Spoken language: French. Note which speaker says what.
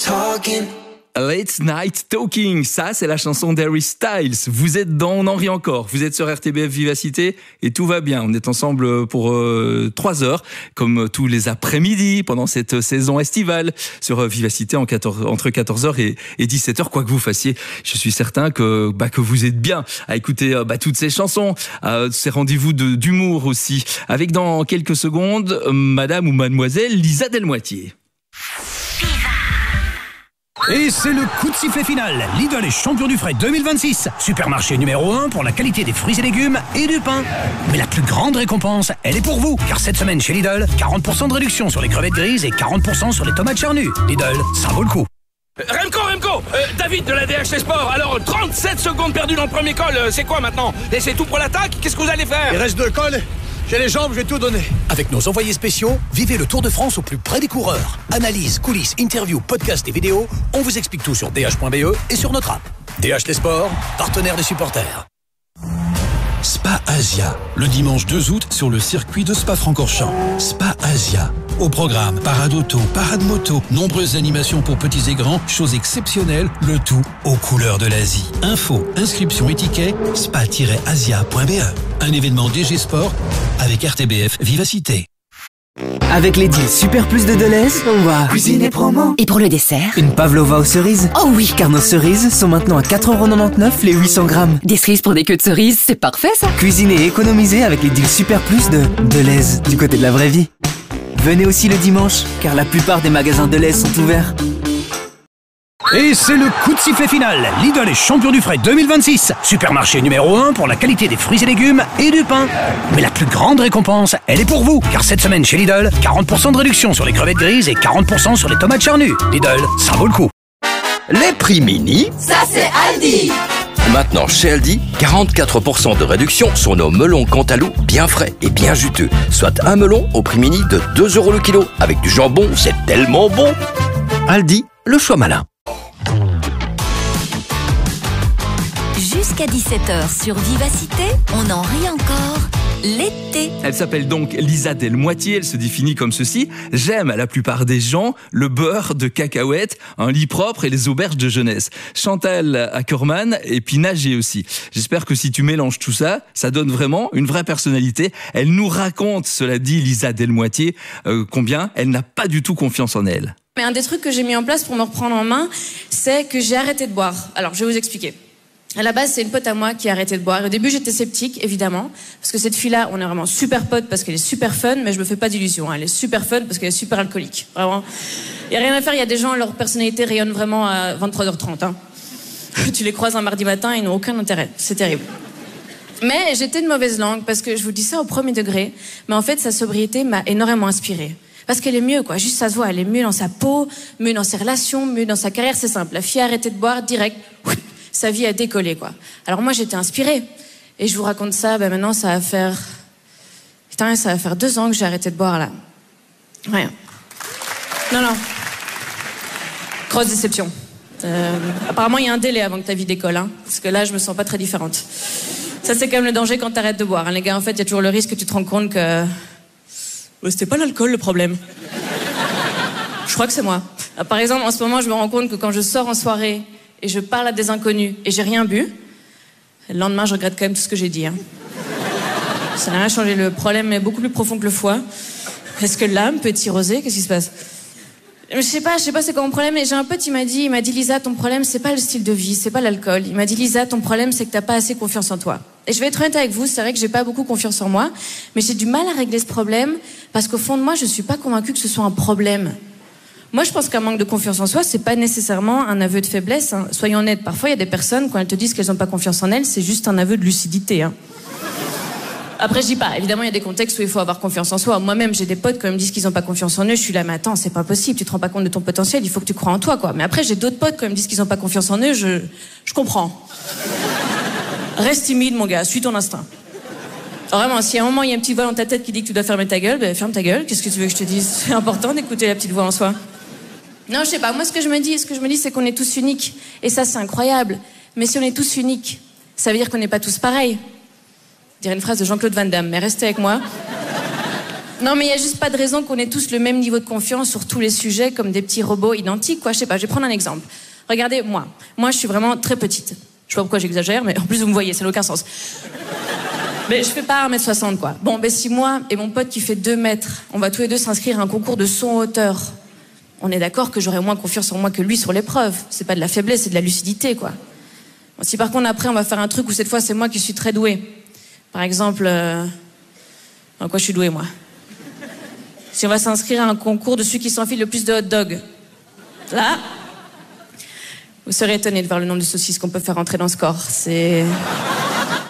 Speaker 1: talking.
Speaker 2: Late Night Talking, ça c'est la chanson d'Harry Styles. Vous êtes dans On en rit encore, vous êtes sur RTBF Vivacité et tout va bien. On est ensemble pour 3 heures, comme tous les après-midi pendant cette saison estivale sur Vivacité entre 14h et 17h, quoi que vous fassiez. Je suis certain que vous êtes bien à écouter toutes ces chansons, ces rendez-vous d'humour aussi. Avec dans quelques secondes, Madame ou Mademoiselle Lisa Delmoitier.
Speaker 3: Et c'est le coup de sifflet final. Lidl est champion du frais 2026. Supermarché numéro 1 pour la qualité des fruits et légumes et du pain. Mais la plus grande récompense, elle est pour vous. Car cette semaine chez Lidl, 40% de réduction sur les crevettes grises et 40% sur les tomates charnues. Lidl, ça vaut le coup.
Speaker 4: Remco, David de la DHT Sport. Alors 37 secondes perdues dans le premier col, c'est quoi maintenant? Et c'est tout pour l'attaque? Qu'est-ce que vous allez faire?
Speaker 5: Il reste 2 cols. J'ai les jambes, je vais tout donner.
Speaker 3: Avec nos envoyés spéciaux, vivez le Tour de France au plus près des coureurs. Analyse, coulisses, interviews, podcasts et vidéos, on vous explique tout sur dh.be et sur notre app. DH Sport, partenaire des supporters.
Speaker 6: Spa Asia, le dimanche 2 août sur le circuit de Spa-Francorchamps. Spa Asia. Au programme, parade auto, parade moto, nombreuses animations pour petits et grands, choses exceptionnelles, le tout aux couleurs de l'Asie. Info, inscription et ticket, spa-asia.be. Un événement DG Sport avec RTBF Vivacité.
Speaker 7: Avec les deals Super Plus de Deleuze, on va cuisiner promo.
Speaker 8: Et pour le dessert,
Speaker 7: une pavlova aux cerises.
Speaker 8: Oh oui,
Speaker 7: car nos cerises sont maintenant à 4,99€ les 800 grammes.
Speaker 8: Des cerises pour des queues de cerises, c'est parfait ça.
Speaker 7: Cuisiner et économiser avec les deals Super Plus de Deleuze, du côté de la vraie vie. Venez aussi le dimanche, car la plupart des magasins Deleuze sont ouverts.
Speaker 3: Et c'est le coup de sifflet final. Lidl est champion du frais 2026. Supermarché numéro 1 pour la qualité des fruits et légumes et du pain. Mais la plus grande récompense, elle est pour vous. Car cette semaine chez Lidl, 40% de réduction sur les crevettes grises et 40% sur les tomates charnues. Lidl, ça vaut le coup.
Speaker 9: Les prix mini,
Speaker 10: ça c'est Aldi.
Speaker 9: Maintenant chez Aldi, 44% de réduction sur nos melons Cantalou bien frais et bien juteux. Soit un melon au prix mini de 2€ le kilo. Avec du jambon, c'est tellement bon. Aldi, le choix malin.
Speaker 8: Jusqu'à 17h sur Vivacité, on en rit encore. L'été.
Speaker 2: Elle s'appelle donc Lisa Delmoitier, elle se définit comme ceci. J'aime à la plupart des gens le beurre de cacahuètes, un lit propre et les auberges de jeunesse. Chantal Ackerman et puis nager aussi. J'espère que si tu mélanges tout ça, ça donne vraiment une vraie personnalité. Elle nous raconte, cela dit Lisa Delmoitier, combien elle n'a pas du tout confiance en elle.
Speaker 11: Mais un des trucs que j'ai mis en place pour me reprendre en main, c'est que j'ai arrêté de boire. Alors, je vais vous expliquer. À la base, c'est une pote à moi qui a arrêté de boire. Au début, j'étais sceptique, évidemment, parce que cette fille-là, on est vraiment super potes parce qu'elle est super fun, mais je me fais pas d'illusions. Elle est super fun parce qu'elle est super alcoolique. Vraiment. Il y a rien à faire, il y a des gens, leur personnalité rayonne vraiment à 23h30. Hein. Tu les croises un mardi matin, ils n'ont aucun intérêt. C'est terrible. Mais j'étais de mauvaise langue parce que je vous dis ça au premier degré, mais en fait, sa sobriété m'a énormément inspirée. Parce qu'elle est mieux, quoi. Juste ça se voit, elle est mieux dans sa peau, mieux dans ses relations, mieux dans sa carrière, c'est simple. La fille a arrêté de boire, direct, sa vie a décollé, quoi. Alors moi, j'étais inspirée. Et je vous raconte ça, maintenant, ça va faire 2 ans que j'ai arrêté de boire, là. Rien. Non. Grosse déception. Apparemment, il y a un délai avant que ta vie décolle, hein. Parce que là, je me sens pas très différente. Ça, c'est quand même le danger quand t'arrêtes de boire, hein, les gars. En fait, il y a toujours le risque que tu te rends compte que... c'était pas l'alcool le problème. Je crois que c'est moi. Par exemple, en ce moment, je me rends compte que quand je sors en soirée et je parle à des inconnus et j'ai rien bu, le lendemain, je regrette quand même tout ce que j'ai dit. Hein. Ça n'a rien changé. Le problème est beaucoup plus profond que le foie. Est-ce que l'âme peut être cirrhosée? Qu'est-ce qui se passe? Je sais pas c'est quoi mon problème. Et j'ai un pote, il m'a dit, Lisa, ton problème, c'est pas le style de vie, c'est pas l'alcool. Il m'a dit, Lisa, ton problème, c'est que t'as pas assez confiance en toi. Et je vais être honnête avec vous, c'est vrai que j'ai pas beaucoup confiance en moi, mais j'ai du mal à régler ce problème parce qu'au fond de moi, je suis pas convaincue que ce soit un problème. Moi, je pense qu'un manque de confiance en soi, c'est pas nécessairement un aveu de faiblesse. Hein. Soyons honnêtes, parfois, il y a des personnes, quand elles te disent qu'elles ont pas confiance en elles, c'est juste un aveu de lucidité. Hein. Après, je dis pas, évidemment, il y a des contextes où il faut avoir confiance en soi. Moi-même, j'ai des potes, quand ils me disent qu'ils ont pas confiance en eux, je suis là, mais attends, c'est pas possible, tu te rends pas compte de ton potentiel, il faut que tu crois en toi, quoi. Mais après, j'ai d'autres potes, quand ils me disent qu'ils ont pas confiance en eux, je comprends. Reste timide, mon gars, suis ton instinct. Vraiment, si à un moment, il y a un petit voix dans ta tête qui dit que tu dois fermer ta gueule, ben ferme ta gueule, qu'est-ce que tu veux que je te dise? C'est important d'écouter la petite voix en soi. Non, je sais pas, moi, ce que je me dis, c'est qu'on est tous uniques. Et ça, c'est incroyable. Mais si on est tous uniques, ça veut dire qu'on n'est pas tous pareils. Je dirais une phrase de Jean-Claude Van Damme, mais restez avec moi. Non, mais il n'y a juste pas de raison qu'on ait tous le même niveau de confiance sur tous les sujets comme des petits robots identiques, quoi. Je sais pas, je vais prendre un exemple. Regardez, moi. Moi, je suis vraiment très petite. Je sais pas pourquoi j'exagère, mais en plus, vous me voyez, ça n'a aucun sens. Mais je fais pas 1m60, quoi. Bon, ben si moi et mon pote qui fait 2 mètres, on va tous les deux s'inscrire à un concours de saut en hauteur, on est d'accord que j'aurai moins confiance en moi que lui sur l'épreuve. C'est pas de la faiblesse, c'est de la lucidité, quoi. Bon, si par contre, après, on va faire un truc où cette fois, c'est moi qui suis très douée. Par exemple... En quoi je suis douée, moi? Si on va s'inscrire à un concours de celui qui s'enfile le plus de hot dogs. Là, vous serez étonné de voir le nombre de saucisses qu'on peut faire rentrer dans ce corps. C'est...